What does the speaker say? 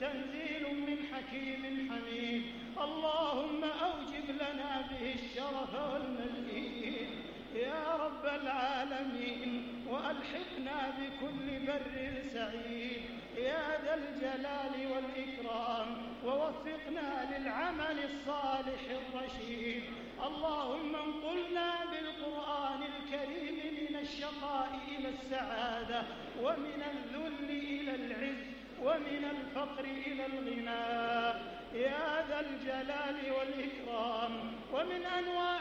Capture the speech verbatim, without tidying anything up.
تنزيل من حكيم حميد. اللهم أوجب لنا به الشرف والمزيد يا رب العالمين، وألحقنا بكل بر سعيد يا ذا الجلال والإكرام، ووفقنا للعمل الصالح الرشيد. اللهم انقلنا بالقرآن الكريم من الشقاء إلى السعادة، ومن الذل إلى العز، ومن الفقر إلى الغنى يا ذا الجلال والإكرام. ومن أنواع